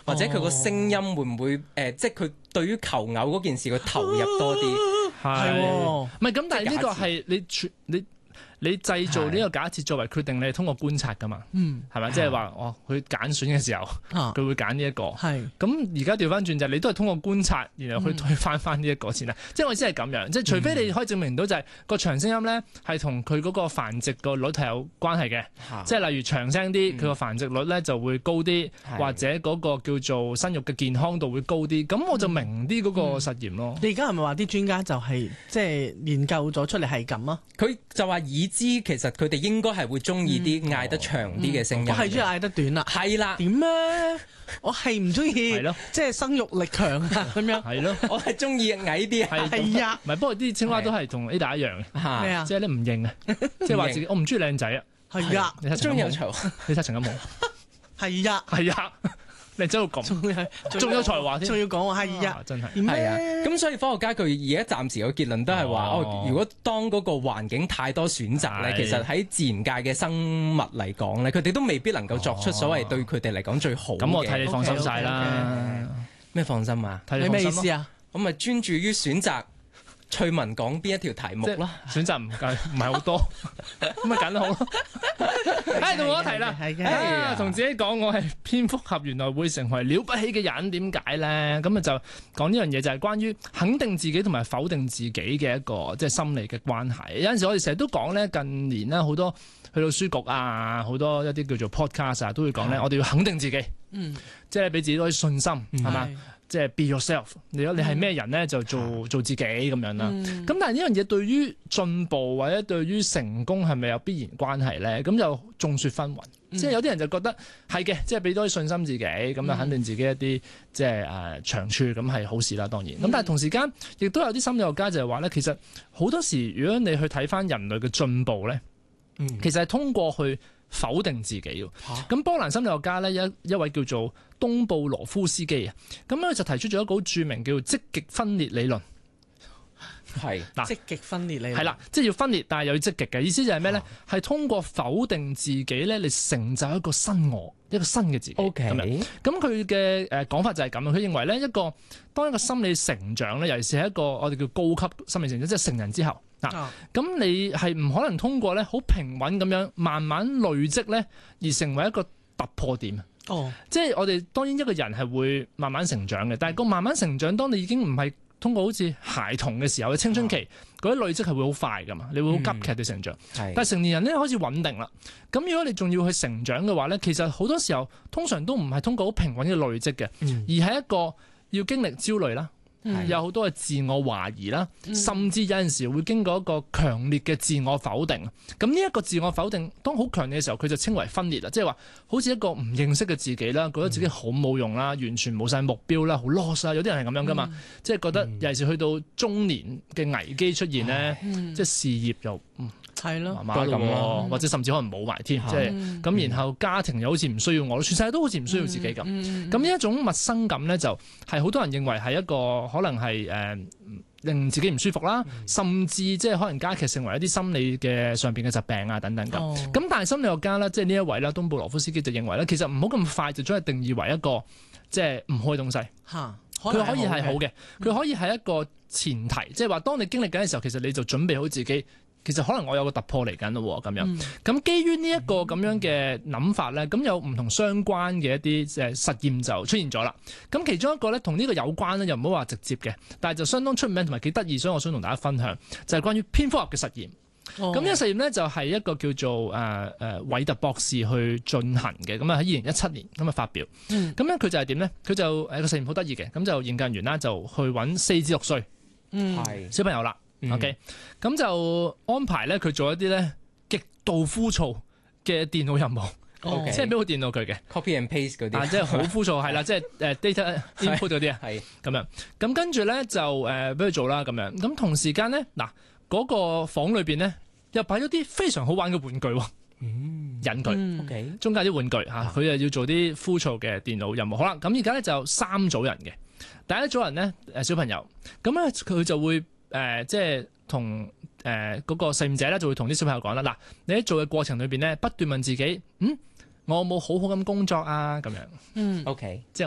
或者佢個聲音會唔會即係佢對於求偶嗰件事佢投入多啲？ 係唔係咁？但係呢個係你製造呢個假設作為決定，你係通過觀察噶嘛？係咪？即係話佢揀選嘅時候，佢會揀呢一個。係咁而家調翻轉就係你都係通過觀察，然後去推翻呢一個先啦。即係我意思係咁樣，即係除非你可以證明到就係個長聲音咧係同佢嗰個繁殖個率係有關係嘅。即係例如長聲啲，佢個繁殖率咧就會高啲，或者嗰個叫做生育嘅健康度會高啲。咁我就明啲嗰個實驗咯。 你而家係咪話啲專家就係即係研究咗出嚟係咁啊？ 佢就話已知其實佢哋應該係會中意啲嗌得長啲嘅聲音。 我係中意嗌得短啦。 係啦。 點咧？我係唔中意，即係生育力強啊咁樣。係咯， 我係中意矮啲。 係啊， 唔係，不過啲青蛙都係同 Ada 一樣嘅。 咩啊？ 即係咧唔認啊，即係話自己我唔中意靚仔啊。 係啊， 中意有才華。 你睇陳金毛。 係啊， 係啊。你真係咁，仲有才華添， 仲要講話係啊， 真係係啊。咁所以科學家佢而家暫時個結論都係話，如果當嗰個環境太多選擇咧，其實喺自然界嘅生物嚟講咧，佢哋都未必能夠作出所謂對佢哋嚟講最好嘅。 咁我睇你放心晒啦。 咩放心啊？ 你咩意思啊？ 咁咪專注於選擇。趣聞講邊一條題目啦？ 選擇唔係好多，咁咪揀得好咯。到我一題啦，同自己講我係蝙蝠俠，原來會成為了不起嘅人，點解咧？咁啊就講呢樣嘢，就係關於肯定自己同埋否定自己嘅一個即係心理嘅關係。有陣時我哋成日都講咧，近年咧好多去到書局啊，好多一啲叫做 podcast 啊，都會講咧，我哋要肯定自己，即係俾自己多啲信心，係嘛？即係 be yourself，你係咩人咧就做自己咁樣啦。咁但係呢樣嘢對於進步或者對於成功係咪有必然關係咧？咁就眾說紛紜。即係有啲人就覺得係嘅，即係俾多啲信心自己，咁啊肯定自己一啲即係長處，咁係好事啦，當然。咁但係同時間亦都有啲心理學家就係話咧，其實好多時如果你去睇翻人類嘅進步咧，其實係通過去否定自己嘅。咁波蘭心理學家咧一位叫做東布羅夫斯基啊，咁佢就提出咗一個好著名叫做積極分裂理論。 係嗱，積極分裂理論係啦，即係要分裂，但係又要積極嘅意思就係咩咧？係通過否定自己咧，嚟成就一個新我，一個新嘅自己。 OK， 咁佢嘅講法就係咁樣。佢認為咧，當一個心理成長咧，尤其是係一個我哋叫高級心理成長，即係成人之後嗱，咁你係唔可能通過咧好平穩咁樣慢慢累積咧，而成為一個突破點。即係我哋當然一個人係會慢慢成長嘅，但係個慢慢成長，當你已經唔係通過好似孩童嘅時候嘅青春期嗰啲累積係會好快噶嘛，你會好急劇地成長。但係成年人咧開始穩定啦，咁如果你仲要去成長嘅話咧，其實好多時候通常都唔係通過好平穩嘅累積嘅，而係一個要經歷焦慮啦。有好多嘅自我懷疑啦，甚至有陣時會經過一個強烈嘅自我否定。咁呢一個自我否定當好強烈嘅時候，佢就稱為分裂啦，即係話好似一個唔認識嘅自己啦，覺得自己好冇用啦，完全冇晒目標啦，好 lost 啦。有啲人係咁樣噶嘛，即係覺得尤其是去到中年嘅危機出現咧，即係事業又係咯， 麻麻咁咯，或者甚至可能冇埋添，即係咁。然後家庭又好似唔需要我，全世界都好似唔需要自己咁。咁呢一種陌生感咧，就係好多人認為係一個可能係令自己唔舒服啦，甚至即係可能加劇成為一啲心理嘅上邊嘅疾病啊等等咁。咁但係心理學家咧，即係呢一位啦，東布羅夫斯基就認為咧，其實唔好咁快就將佢定義為一個即係唔好嘅東西。佢可以係好嘅，佢可以係一個前提，即係話當你經歷緊嘅時候，其實你就準備好自己。其實可能我有個突破嚟緊咯，咁樣。咁基於呢一個咁樣嘅諗法咧，咁有唔同相關嘅一啲實驗就出現咗啦。咁其中一個咧同呢個有關咧，又唔好話直接嘅，但係就相當出名同埋幾得意，所以我想同大家分享，就係關於蝙蝠俠嘅實驗。咁呢個實驗咧就係一個叫做韋特博士去進行嘅，咁啊喺2017年咁啊發表。咁咧佢就係點咧？佢就個實驗好得意嘅，咁就研究員啦就去揾4至6歲小朋友啦。OK， 咁就安排咧佢做一啲咧極度枯燥嘅電腦任務，即係俾部電腦佢嘅 copy and paste 嗰啲， 即係好枯燥係啦，即係data input 嗰啲啊，係咁樣。咁跟住咧就俾佢做啦咁樣。咁同時間咧嗱嗰個房裏邊咧又擺咗啲非常好玩嘅玩具喎，引佢。OK， 中間啲玩具嚇，佢又要做啲枯燥嘅電腦任務。好啦，咁而家咧就3組人嘅，第一組人咧小朋友，咁咧佢就會。即係同嗰個實驗者咧，就會同啲小朋友講啦。嗱，你喺做嘅過程裏邊咧，不斷問自己，我有冇好好咁工作啊？咁樣，OK，即係。